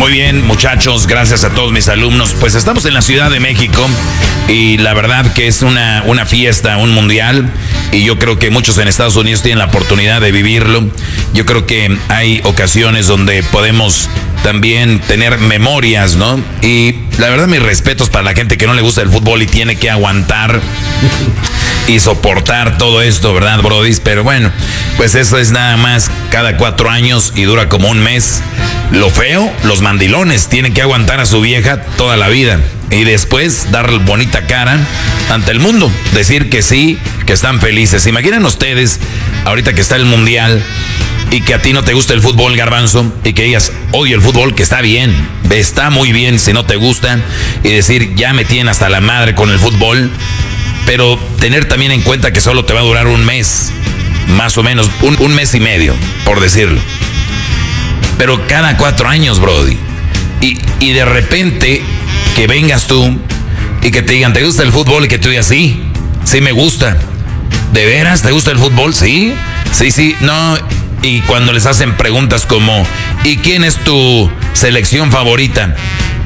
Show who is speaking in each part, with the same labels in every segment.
Speaker 1: Muy bien, muchachos, gracias a todos mis alumnos. Pues estamos en la Ciudad de México y la verdad que es una fiesta, un mundial. Y yo creo que muchos en Estados Unidos tienen la oportunidad de vivirlo. Yo creo que hay ocasiones donde podemos también tener memorias, ¿no? Y la verdad, mis respetos para la gente que no le gusta el fútbol y tiene que aguantar y soportar todo esto, ¿verdad, brodis? Pero bueno, pues eso es nada más cada 4 años y dura como un mes. Lo feo, los mandilones tienen que aguantar a su vieja toda la vida y después dar bonita cara ante el mundo, decir que sí, que están felices. Imaginen ustedes, ahorita que está el mundial y que a ti no te gusta el fútbol, Garbanzo, y que digas, odio el fútbol, que está bien, está muy bien si no te gusta, y decir, ya me tienen hasta la madre con el fútbol, pero tener también en cuenta que solo te va a durar un mes, más o menos, un mes y medio, por decirlo. Pero cada 4 años, brody. Y de repente que vengas tú y que te digan, ¿te gusta el fútbol? Y que tú digas, sí me gusta. ¿De veras te gusta el fútbol? Sí, no. Y cuando les hacen preguntas como, ¿y quién es tu selección favorita?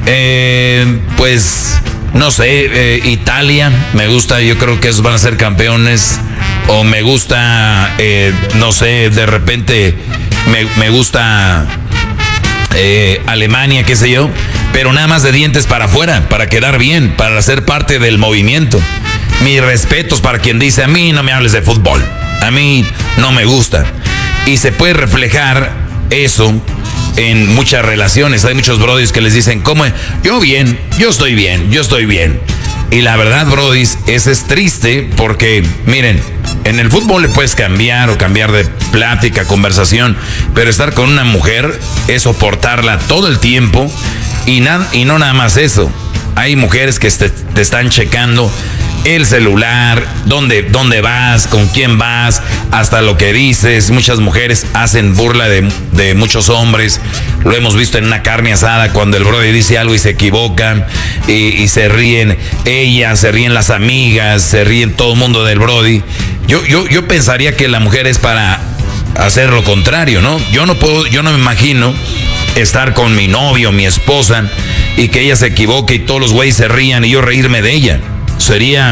Speaker 1: Pues, no sé, Italia, me gusta, yo creo que esos van a ser campeones. O me gusta, no sé, de repente me gusta Alemania, qué sé yo, pero nada más de dientes para afuera, para quedar bien, para ser parte del movimiento. Mis respetos para quien dice, a mí no me hables de fútbol, a mí no me gusta. Y se puede reflejar eso en muchas relaciones. Hay muchos brodis que les dicen, ¿cómo? Yo estoy bien. Y la verdad, brodis, eso es triste porque, miren, en el fútbol le puedes cambiar o cambiar de plática, conversación, pero estar con una mujer es soportarla todo el tiempo y no nada más eso. Hay mujeres que te están checando el celular, dónde vas, con quién vas, hasta lo que dices. Muchas mujeres hacen burla de muchos hombres. Lo hemos visto en una carne asada cuando el brother dice algo y se equivocan y se ríen ellas, se ríen las amigas, se ríen todo el mundo del brody. Yo pensaría que la mujer es para hacer lo contrario, ¿no? Yo no me imagino estar con mi novio, mi esposa, y que ella se equivoque y todos los güeyes se rían y yo reírme de ella. Sería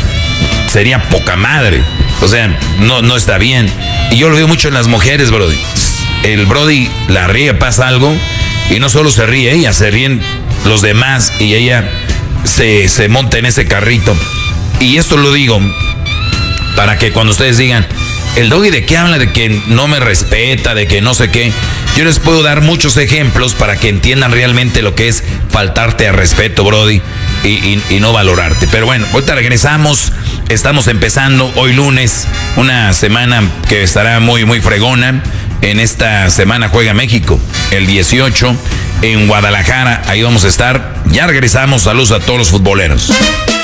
Speaker 1: poca madre. O sea, no está bien. Y yo lo veo mucho en las mujeres, brody. El brody la ríe, pasa algo, y no solo se ríe ella, se ríen los demás y ella se monta en ese carrito. Y esto lo digo para que cuando ustedes digan, el doggy de qué habla, de que no me respeta, de que no sé qué, yo les puedo dar muchos ejemplos para que entiendan realmente lo que es faltarte a respeto, brody, y no valorarte. Pero bueno, ahorita regresamos, estamos empezando hoy lunes, una semana que estará muy, muy fregona. En esta semana juega México, el 18 en Guadalajara, ahí vamos a estar. Ya regresamos, saludos a todos los futboleros.